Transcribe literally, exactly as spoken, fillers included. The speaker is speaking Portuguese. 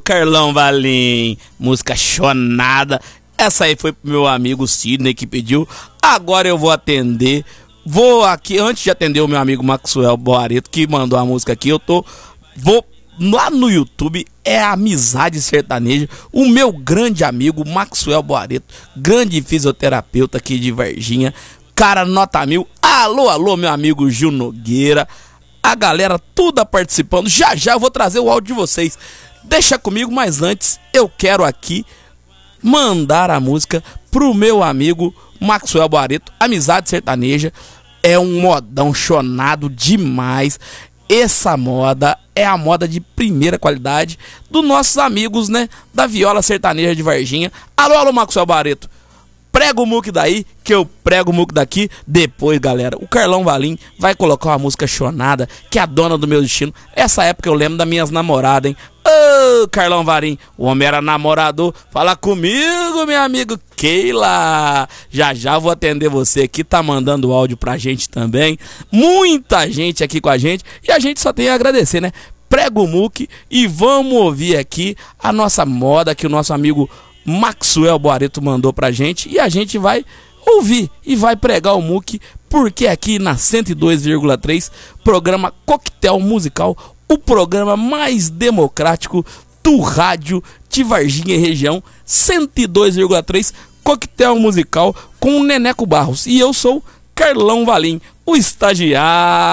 Carlão Valim, música chonada. Essa aí foi pro meu amigo Sidney que pediu. Agora eu vou atender. Vou aqui, antes de atender o meu amigo Maxwell Boareto, que mandou a música aqui, eu tô... Vou lá no YouTube, é Amizade Sertaneja. O meu grande amigo Maxwell Boareto, grande fisioterapeuta aqui de Varginha. Cara, nota mil. Alô, alô, meu amigo Gil Nogueira. A galera toda participando. Já já eu vou trazer o áudio de vocês. Deixa comigo, mas antes eu quero aqui mandar a música pro meu amigo Maxwell Boareto. Amizade Sertaneja é um modão chonado demais. Essa moda é a moda de primeira qualidade dos nossos amigos, né, da viola sertaneja de Varginha. Alô, alô, Maxwell Boareto. Prega o muque daí, que eu prego o muque daqui. Depois, galera, o Carlão Valim vai colocar uma música chonada, que é a dona do meu destino. Essa época eu lembro das minhas namoradas, hein? Ô, oh, Carlão Valim, o homem era namorador. Fala comigo, meu amigo Keila. Já já vou atender você aqui, tá mandando áudio pra gente também. Muita gente aqui com a gente. E a gente só tem a agradecer, né? Prega o muque e vamos ouvir aqui a nossa moda que o nosso amigo Maxwell Boareto mandou pra gente, e a gente vai ouvir e vai pregar o muque, porque aqui na cento e dois vírgula três, programa Coquetel Musical, o programa mais democrático do rádio de Varginha e região. Cento e dois vírgula três, Coquetel Musical com o Neneco Barros, e eu sou Carlão Valim, o estagiário.